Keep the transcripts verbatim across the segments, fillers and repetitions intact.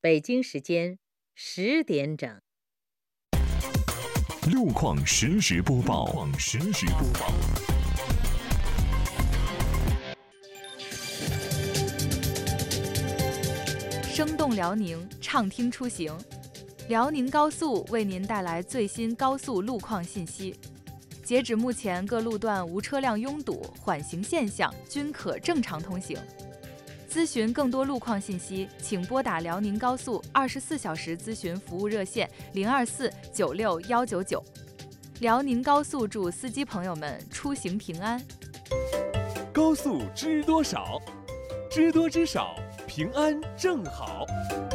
北京时间十点整。 路况实时播报。路况实时播报。 生动辽宁，畅听出行。辽宁高速为您带来最新高速路况信息。截止目前，各路段无车辆拥堵，缓行现象均可正常通行。咨询更多路况信息，请拨打辽宁高速二十四小时咨询服务热线零二四九六幺九九。辽宁高速祝司机朋友们出行平安。 高速知多少？知多知少，平安正好。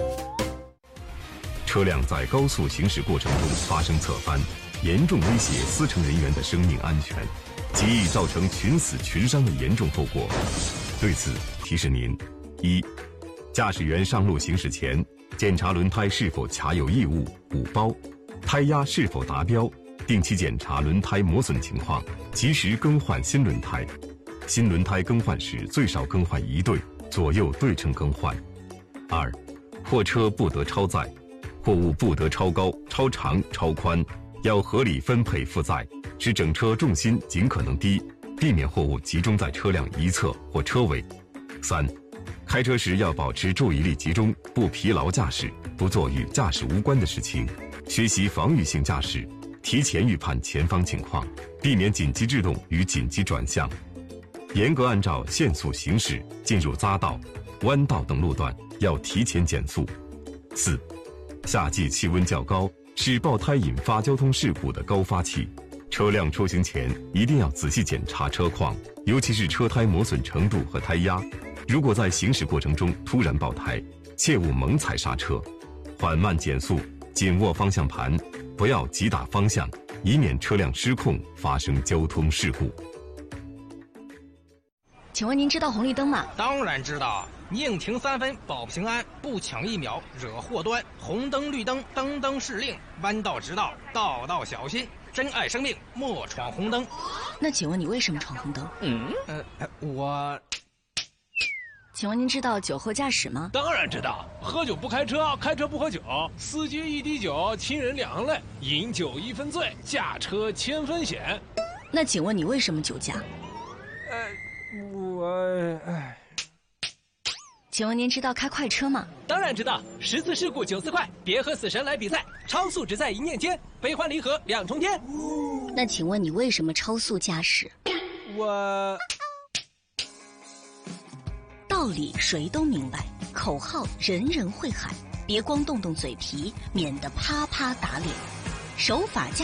车辆在高速行驶过程中发生侧翻，严重威胁司乘人员的生命安全，极易造成群死群伤的严重后果。对此，提示您：一、驾驶员上路行驶前，检查轮胎是否卡有异物、鼓包，胎压是否达标，定期检查轮胎磨损情况，及时更换新轮胎。新轮胎更换时最少更换一对，左右对称更换。二、货车不得超载，货物不得超高、超长、超宽，要合理分配负载，使整车重心尽可能低，避免货物集中在车辆一侧或车尾。三、开车时要保持注意力集中，不疲劳驾驶，不做与驾驶无关的事情，学习防御性驾驶，提前预判前方情况，避免紧急制动与紧急转向，严格按照限速行驶，进入匝道、弯道等路段要提前减速。四、夏季气温较高，是爆胎引发交通事故的高发期，车辆出行前一定要仔细检查车况，尤其是车胎磨损程度和胎压。如果在行驶过程中突然爆胎，切勿猛踩刹车，缓慢减速，紧握方向盘，不要急打方向，以免车辆失控发生交通事故。 请问您知道红绿灯吗？ 当然知道，宁停三分保平安，不抢一秒惹祸端。红灯绿灯灯灯是令，弯道直道道道小心。珍爱生命，莫闯红灯。 那请问你为什么闯红灯？ 嗯，呃，我。 请问您知道酒后驾驶吗？ 当然知道，喝酒不开车，开车不喝酒，司机一滴酒，亲人两行泪，饮酒一分醉，驾车千分险。 那请问你为什么酒驾？ 呃，我……哎。 请问您知道开快车吗？ 当然知道，十次事故九次快，别和死神来比赛，超速只在一念间，悲欢离合两重天。 那请问你为什么超速驾驶？ 我。 道理谁都明白，口号人人会喊，别光动动嘴皮，免得啪啪打脸。守法驾